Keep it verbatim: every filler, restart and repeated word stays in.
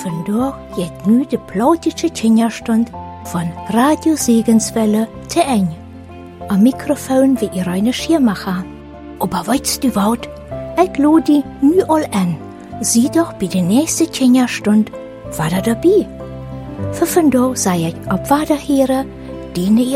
vandaag geht nu de plautische Tjenjastund von Radio Segenswelle te eng. Am Mikrofon wie Irene Schiermacher. Aber weißt du was? Ich lade nu all an. Sieh doch bei der nächsten Tjenjastund war da dabei. Für vandaag sei ich ab Waderhere, die